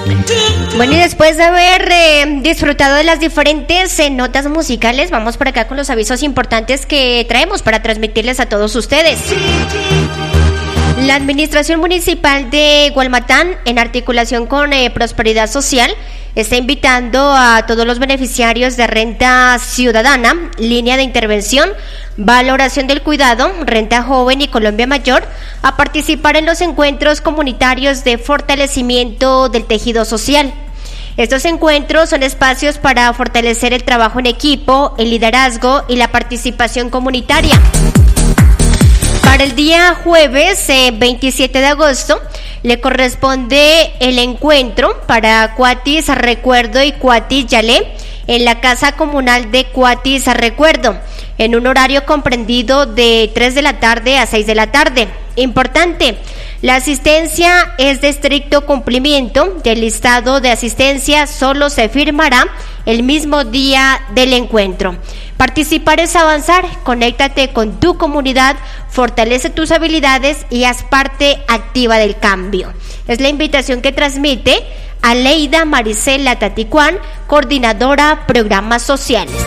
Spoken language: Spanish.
Bueno, y después de haber disfrutado de las diferentes notas musicales, vamos por acá con los avisos importantes que traemos para transmitirles a todos ustedes. La Administración Municipal de Gualmatán, en articulación con Prosperidad Social, está invitando a todos los beneficiarios de Renta Ciudadana, Línea de Intervención, Valoración del Cuidado, Renta Joven y Colombia Mayor a participar en los encuentros comunitarios de fortalecimiento del tejido social. Estos encuentros son espacios para fortalecer el trabajo en equipo, el liderazgo y la participación comunitaria. Para el día jueves 27 de agosto le corresponde el encuentro para Cuatis Recuerdo y Cuatis Yalé en la Casa Comunal de Cuatis Recuerdo, en un horario comprendido de 3 de la tarde a 6 de la tarde. Importante, la asistencia es de estricto cumplimiento del listado de asistencia, solo se firmará el mismo día del encuentro. Participar es avanzar, conéctate con tu comunidad, fortalece tus habilidades y haz parte activa del cambio. Es la invitación que transmite Aleida Maricela Taticuán, coordinadora Programas Sociales.